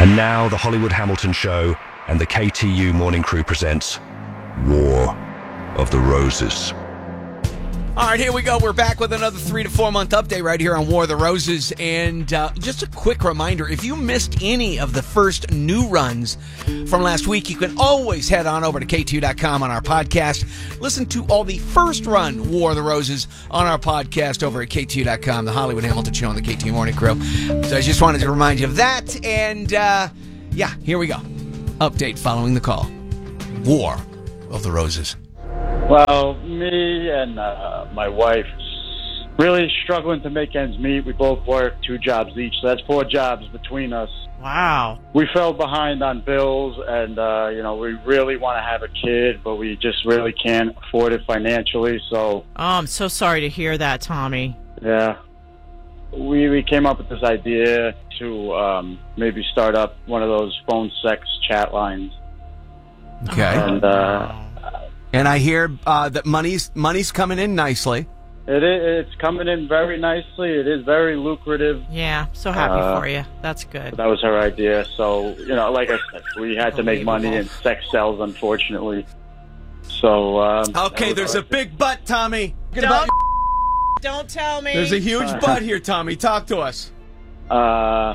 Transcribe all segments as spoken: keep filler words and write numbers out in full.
And now the Hollywood Hamilton Show and the K T U Morning Crew presents War of the Roses. All right, here we go. We're back with another three to four month update right here on War of the Roses. And uh, just a quick reminder, if you missed any of the first new runs from last week, you can always head on over to K T U dot com on our podcast. Listen to all the first run War of the Roses on our podcast over at K T U dot com, the Hollywood Hamilton Show and the K T U Morning Crew. So I just wanted to remind you of that. And uh, yeah, here we go. Update following the call. War of the Roses. Well, me and uh, my wife really struggling to make ends meet. We both work two jobs each, so that's four jobs between us. Wow. We fell behind on bills, and, uh, you know, we really want to have a kid, but we just really can't afford it financially, so... Oh, I'm so sorry to hear that, Tommy. Yeah. We, we came up with this idea to um, maybe start up one of those phone sex chat lines. Okay. And, uh... And I hear uh, that money's money's coming in nicely. It is, it's coming in very nicely. It is very lucrative. Yeah, so happy uh, for you. That's good. That was her idea. So, you know, like I said, we had to make money and sex sells, unfortunately. So, um, Okay, there's a big butt, Tommy. Don't, About- don't tell me. There's a huge Uh, butt here, Tommy. Talk to us. Uh,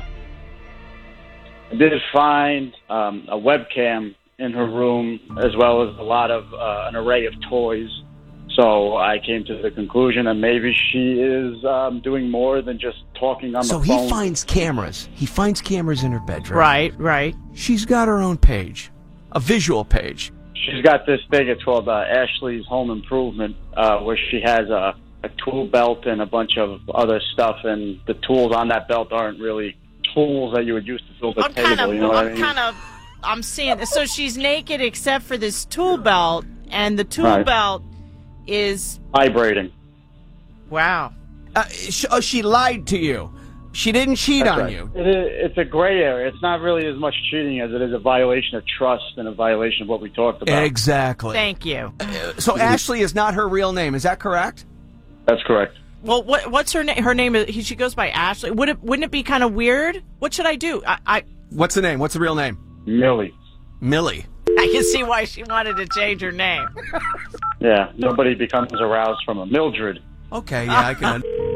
I did find um, a webcam in her room, as well as a lot of uh, an array of toys. So I came to the conclusion that maybe she is um, doing more than just talking on So the he phone. finds cameras. He finds cameras in her bedroom. Right, right. She's got her own page, a visual page. She's got this thing. It's called uh, Ashley's Home Improvement, uh, where she has a, a tool belt and a bunch of other stuff, and the tools on that belt aren't really tools that you would use to build a I'm table. kind of, you know what I'm I mean? kind of, I'm seeing. So she's naked except for this tool belt, and the tool Right. belt is Vibrating. wow. Uh, sh- oh, she lied to you. She didn't cheat That's on right. you. It is, it's a gray area. It's not really as much cheating as it is a violation of trust and a violation of what we talked about. Exactly. Thank you. So Ashley is not her real name. Is that correct? That's correct. Well, what what's her name? Her name is. She goes by Ashley. Would it wouldn't it be kind of weird? What should I do? I, I What's the name? What's the real name? Millie. Millie. I can see why she wanted to change her name. Yeah, nobody becomes aroused from a Mildred. Okay, yeah, I can.